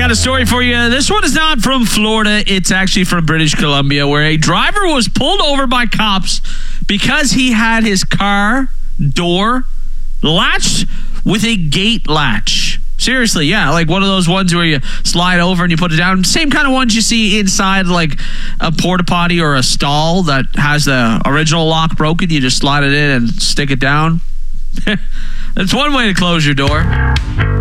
got a story for you. This one is not from Florida. It's actually from British Columbia, where a driver was pulled over by cops because he had his car door latched with a gate latch. Seriously, yeah, like one of those ones where you slide over and you put it down. Same kind of ones you see inside like a porta potty or a stall that has the original lock broken. You just slide it in and stick it down. That's one way to close your door.